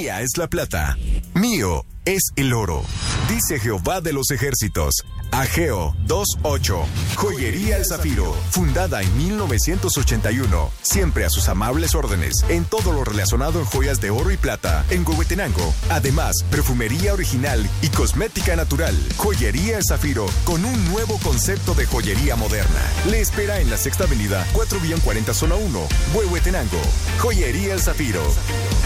Mía es la plata, mío es el oro, dice Jehová de los ejércitos. Ageo 2:8. Joyería El Zafiro, fundada en 1981, siempre a sus amables órdenes en todo lo relacionado en joyas de oro y plata en Huehuetenango. Además, perfumería original y cosmética natural. Joyería El Zafiro, con un nuevo concepto de joyería moderna. Le espera en la Sexta Avenida, 4-40 Zona 1, Huehuetenango. Joyería El Zafiro.